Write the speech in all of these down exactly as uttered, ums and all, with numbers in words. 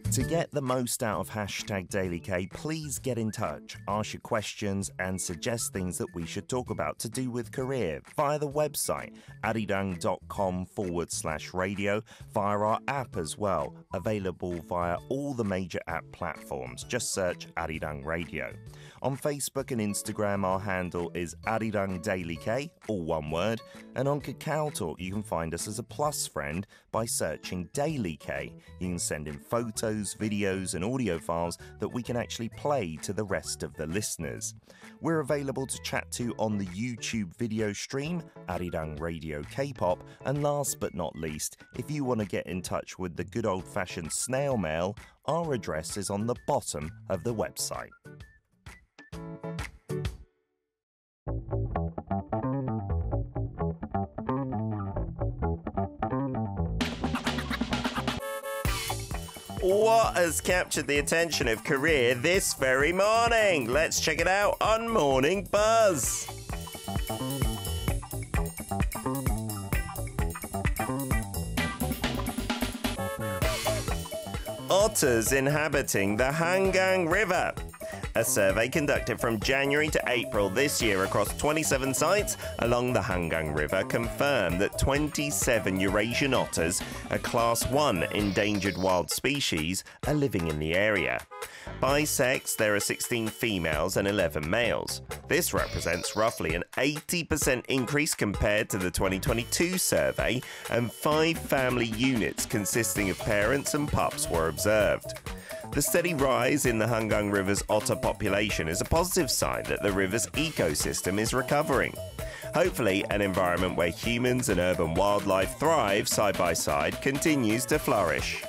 To get the most out of hashtag Daily K, please get in touch, ask your questions and suggest things that we should talk about to do with career via the website arirang.com forward slash radio, via our app as well, available via all the major app platforms. Just search Arirang Radio. On Facebook and Instagram, our handle is Arirang Daily K, all one word, and on Kakao Talk you can find us as a plus friend by searching Daily K. You can send in photos, videos and audio files that we can actually play to the rest of the listeners. We're available to chat to on the YouTube video stream, Arirang Radio K-pop, and last but not least, if you want to get in touch with the good old-fashioned snail mail, our address is on the bottom of the website. What has captured the attention of Korea this very morning? Let's check it out on Morning Buzz. Otters inhabiting the Hangang River. A survey conducted from January to April this year across twenty-seven sites along the Hangang River confirmed that twenty-seven Eurasian otters, a class one endangered wild species, are living in the area. By sex, there are sixteen females and eleven males. This represents roughly an eighty percent increase compared to the twenty twenty-two survey, and five family units consisting of parents and pups were observed. The steady rise in the Hangang River's otter population is a positive sign that the river's ecosystem is recovering. Hopefully, an environment where humans and urban wildlife thrive side by side continues to flourish.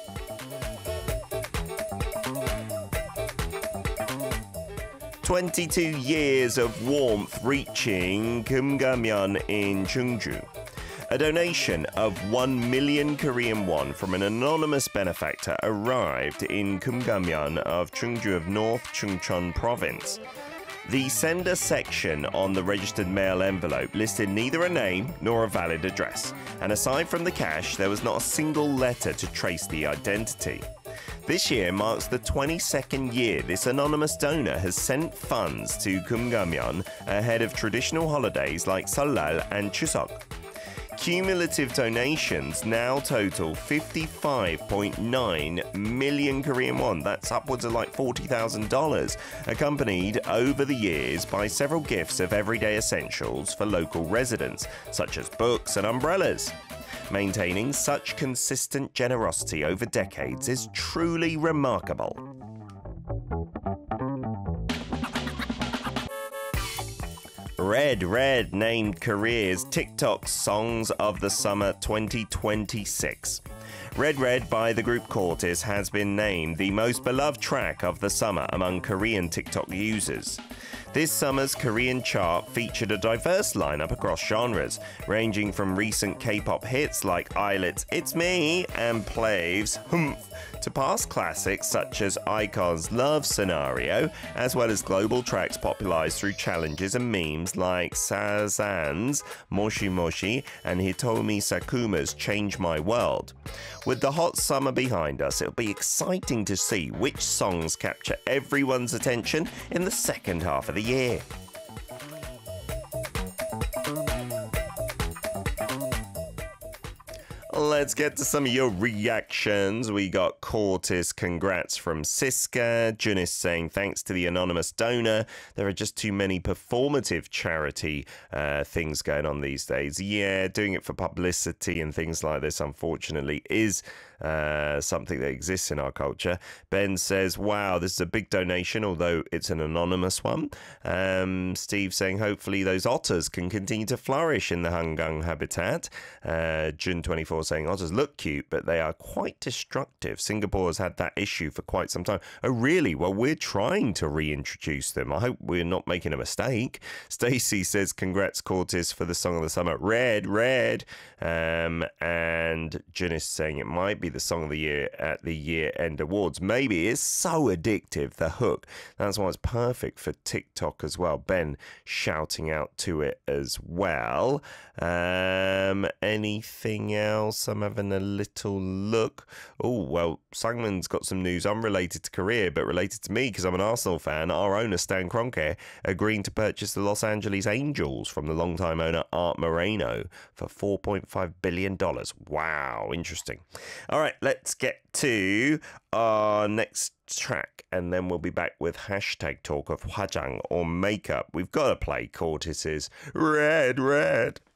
twenty-two years of warmth reaching Kumgamyeon in Chungju. A donation of one million Korean won from an anonymous benefactor arrived in Kumgamyeon of Chungju of North Chungcheon Province. The sender section on the registered mail envelope listed neither a name nor a valid address, and aside from the cash, there was not a single letter to trace the identity. This year marks the twenty-second year this anonymous donor has sent funds to Kumgamyeon ahead of traditional holidays like Seollal and Chuseok. Cumulative donations now total fifty-five point nine million Korean won. That's upwards of like forty thousand dollars, accompanied over the years by several gifts of everyday essentials for local residents, such as books and umbrellas. Maintaining such consistent generosity over decades is truly remarkable. Red Red named Korea's TikTok Songs of the Summer twenty twenty-six. Red Red by the group Cortis has been named the most beloved track of the summer among Korean TikTok users. This summer's Korean chart featured a diverse lineup across genres, ranging from recent K-pop hits like Islet's It's Me and Plav's Humph, to past classics such as iKON's Love Scenario, as well as global tracks popularized through challenges and memes like Sazan's Moshi Moshi and Hitomi Sakuma's Change My World. With the hot summer behind us, it'll be exciting to see which songs capture everyone's attention in the second half of the year. Let's get to some of your reactions. We got Cortis, congrats from Siska. Junis saying, thanks to the anonymous donor. There are just too many performative charity uh, things going on these days. Yeah, doing it for publicity and things like this, unfortunately, is uh, something that exists in our culture. Ben says, wow, this is a big donation, although it's an anonymous one. Um, Steve saying, hopefully those otters can continue to flourish in the Hangang habitat. Uh, June twenty-four saying, otters look cute, but they are quite destructive. Singapore has had that issue for quite some time. Oh, really? Well, we're trying to reintroduce them. I hope we're not making a mistake. Stacey says, congrats, Cortis, for the song of the summer. Red, red. Um, and Janice saying it might be the Song of the Year at the Year End Awards. Maybe it's so addictive, the hook. That's why it's perfect for TikTok as well. Ben shouting out to it as well. Um, anything else? I'm having a little look. Oh, well, Sangman's got some news unrelated to Korea, but related to me because I'm an Arsenal fan. Our owner, Stan Kroenke, agreeing to purchase the Los Angeles Angels from the longtime owner, Art Moreno, for four point five billion dollars. Wow, interesting. All right, let's get to our next track, and then we'll be back with hashtag talk of hwajang or makeup. We've got to play Cortis's Red Red.